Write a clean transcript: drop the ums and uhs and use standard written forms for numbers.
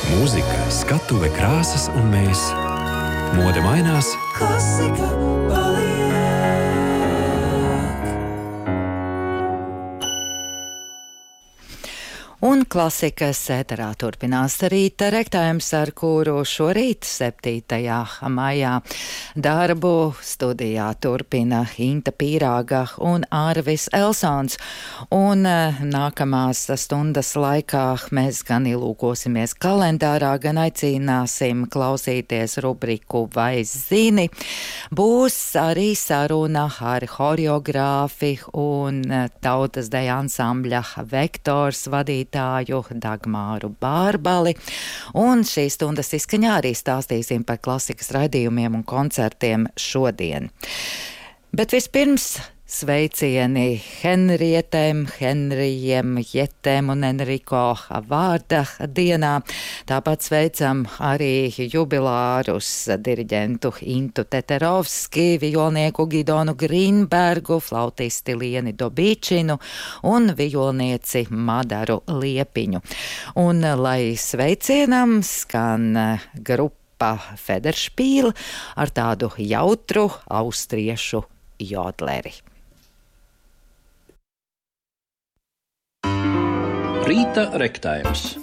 Mūzika, skatuve, krāsas un mēs. Mode mainās. Klasika paliek. Un klasikas ēterā turpinās rīta rektājums, ar kuru šorīt 7. maijā darbu studijā turpina Inta Pīrāga un Ārvis Elsons. Un nākamās stundas laikā mēs gan ilūkosimies kalendārā, gan aicināsim klausīties rubriku Vai zini? Būs arī saruna ar horeogrāfi un tautas deju ansambļa Vektors vadītāju Dagmāru Bārbali. Un šīs stundas izskaņā arī stāstīsim par klasikas raidījumiem un koncertiem šodien. Bet vispirms sveicieni Henrietēm, Henrijiem, Jetēm un Enriko vārda dienā. Tāpat sveicam arī jubilārus diriģentu Intu Teterovski, vijolnieku Gidonu Grīnbergu, flautisti Lieni Dobīčinu un vijolnieci Madaru Liepiņu. Un lai sveicienam skan grupa Federšpīl ar tādu jautru austriešu jodleri. Rīta rektājums.